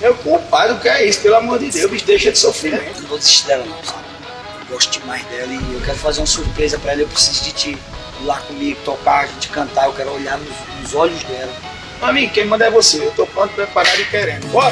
Meu compadre, o que é isso? Pelo amor de Deus, bicho, deixa de sofrimento. Eu não vou desistir dela não, sabe? Eu gosto demais dela e eu quero fazer uma surpresa pra ela. Eu preciso de ti ir lá comigo, tocar, a gente cantar. Eu quero olhar nos olhos dela. Amigo, quem manda é você. Eu tô pronto, preparado e querendo. Bora!